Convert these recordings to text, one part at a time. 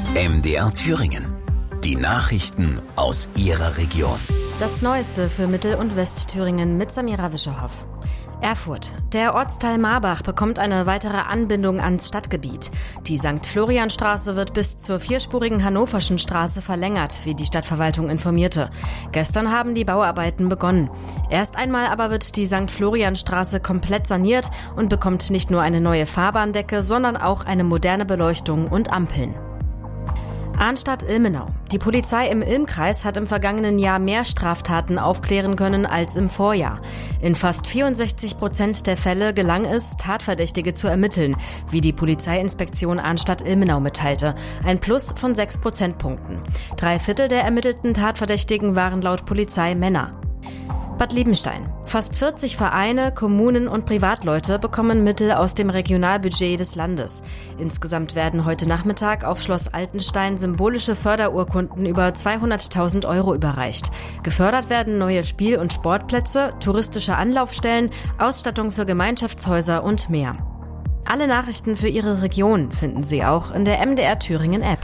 MDR Thüringen. Die Nachrichten aus Ihrer Region. Das Neueste für Mittel- und Westthüringen mit Samira Wischerhoff. Erfurt. Der Ortsteil Marbach bekommt eine weitere Anbindung ans Stadtgebiet. Die St. Florian-Straße wird bis zur vierspurigen Hannoverschen Straße verlängert, wie die Stadtverwaltung informierte. Gestern haben die Bauarbeiten begonnen. Erst einmal aber wird die St. Florian-Straße komplett saniert und bekommt nicht nur eine neue Fahrbahndecke, sondern auch eine moderne Beleuchtung und Ampeln. Arnstadt-Ilmenau. Die Polizei im Ilm-Kreis hat im vergangenen Jahr mehr Straftaten aufklären können als im Vorjahr. In fast 64% der Fälle gelang es, Tatverdächtige zu ermitteln, wie die Polizeiinspektion Arnstadt-Ilmenau mitteilte. Ein Plus von 6 Prozentpunkten. 3/4 der ermittelten Tatverdächtigen waren laut Polizei Männer. Bad Liebenstein. Fast 40 Vereine, Kommunen und Privatleute bekommen Mittel aus dem Regionalbudget des Landes. Insgesamt werden heute Nachmittag auf Schloss Altenstein symbolische Förderurkunden über 200.000 € überreicht. Gefördert werden neue Spiel- und Sportplätze, touristische Anlaufstellen, Ausstattung für Gemeinschaftshäuser und mehr. Alle Nachrichten für Ihre Region finden Sie auch in der MDR Thüringen App.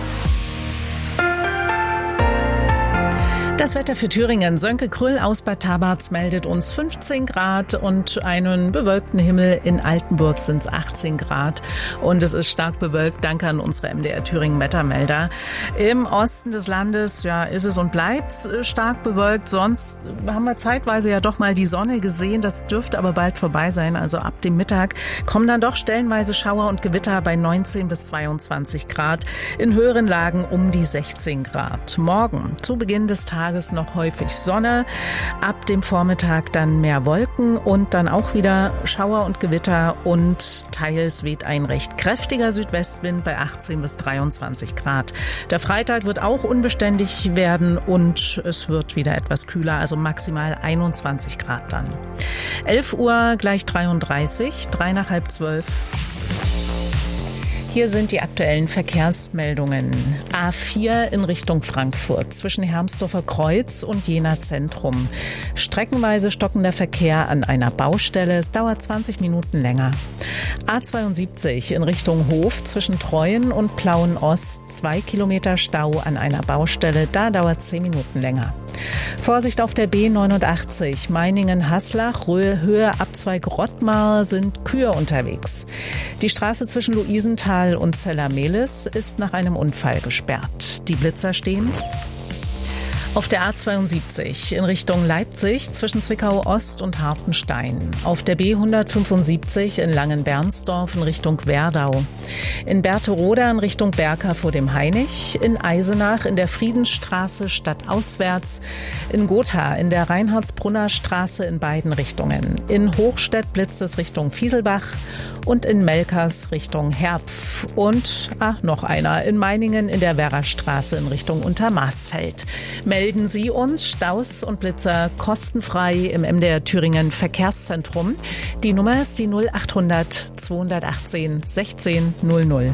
Das Wetter für Thüringen. Sönke Krüll aus Bad Tabarz meldet uns 15 Grad und einen bewölkten Himmel. In Altenburg sind es 18 Grad und es ist stark bewölkt. Danke an unsere MDR Thüringen Wettermelder. Im Osten des Landes ist es und bleibt stark bewölkt. Sonst haben wir zeitweise ja doch mal die Sonne gesehen. Das dürfte aber bald vorbei sein. Also ab dem Mittag kommen dann doch stellenweise Schauer und Gewitter bei 19 bis 22 Grad. In höheren Lagen um die 16 Grad. Morgen zu Beginn des Tages noch häufig Sonne, ab dem Vormittag dann mehr Wolken und dann auch wieder Schauer und Gewitter und teils weht ein recht kräftiger Südwestwind bei 18 bis 23 Grad. Der Freitag wird auch unbeständig werden und es wird wieder etwas kühler, also maximal 21 Grad dann. 11 Uhr gleich 33, 3 nach halb 12. Hier sind die aktuellen Verkehrsmeldungen. A4 in Richtung Frankfurt zwischen Hermsdorfer Kreuz und Jena Zentrum. Streckenweise stockender Verkehr an einer Baustelle. Es dauert 20 Minuten länger. A72 in Richtung Hof zwischen Treuen und Plauen Ost. 2 Kilometer Stau an einer Baustelle. Da dauert 10 Minuten länger. Vorsicht auf der B89 Meiningen-Haslach, Höhe Abzweig Rottmar sind Kühe unterwegs. Die Straße zwischen Luisenthal und Zella-Mehlis ist nach einem Unfall gesperrt. Die Blitzer stehen auf der A72 in Richtung Leipzig zwischen Zwickau Ost und Hartenstein. Auf der B175 in Langenbernsdorf in Richtung Werdau. In Berthe-Roda in Richtung Berka vor dem Hainich. In Eisenach in der Friedensstraße stadtauswärts. In Gotha in der Reinhardsbrunner Straße in beiden Richtungen. In Hochstedt blitzt es Richtung Fieselbach und in Melkers Richtung Herpf. Und noch einer in Meiningen in der Werrastraße in Richtung Untermaßfeld. Melden Sie uns Staus und Blitzer kostenfrei im MDR Thüringen Verkehrszentrum. Die Nummer ist die 0800 218 16 00. MDR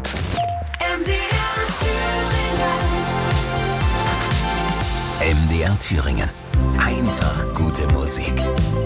Thüringen. MDR Thüringen. Einfach gute Musik.